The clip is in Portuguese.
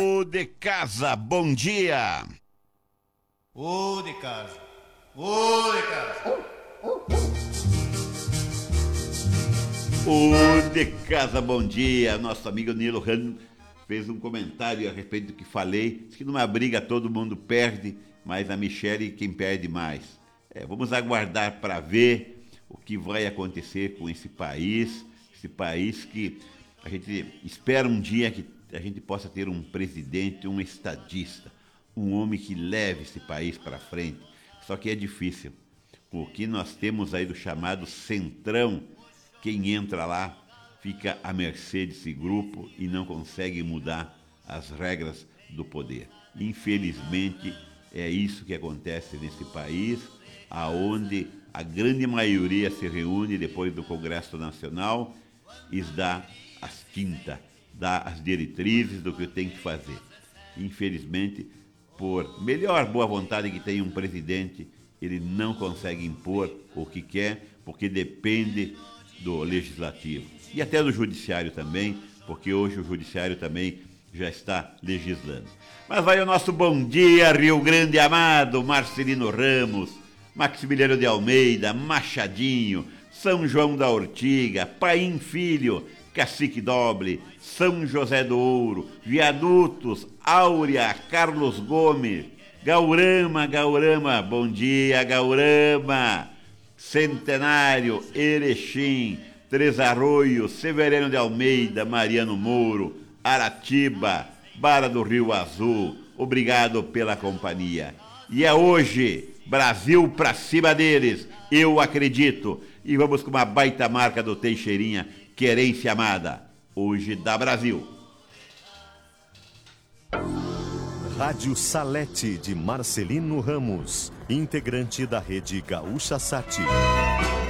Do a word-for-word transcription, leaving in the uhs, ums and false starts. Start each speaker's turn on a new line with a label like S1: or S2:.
S1: O de casa, bom dia.
S2: O de casa, o de casa.
S1: O de casa, bom dia. Nosso amigo Nilo Rano fez um comentário a respeito do que falei. Diz que numa briga todo mundo perde, mas a Michele quem perde mais. É, vamos aguardar para ver o que vai acontecer com esse país, esse país que a gente espera um dia que a gente possa ter um presidente, um estadista, um homem que leve esse país para frente. Só que é difícil. O que nós temos aí do chamado Centrão, quem entra lá fica à mercê desse grupo e não consegue mudar as regras do poder. Infelizmente, é isso que acontece nesse país, aonde a grande maioria se reúne depois do Congresso Nacional e dá as tintas, dá as diretrizes do que tem que fazer. Infelizmente, por melhor boa vontade que tem um presidente, ele não consegue impor o que quer, porque depende do legislativo. E até do judiciário também, porque hoje o judiciário também já está legislando. Mas vai o nosso bom dia, Rio Grande amado, Marcelino Ramos, Maximiliano de Almeida, Machadinho, São João da Ortiga, Paim Filho, Cacique Doble, São José do Ouro, Viadutos, Áurea, Carlos Gomes, Gaurama, Gaurama, bom dia, Gaurama, Centenário, Erechim, Três Arroios, Severino de Almeida, Mariano Mouro, Aratiba, Barra do Rio Azul, obrigado pela companhia. E é hoje, Brasil pra cima deles, eu acredito. E vamos com uma baita marca do Teixeirinha, Querência Amada, hoje da Brasil.
S3: Rádio Salete de Marcelino Ramos, integrante da rede Gaúcha Sat.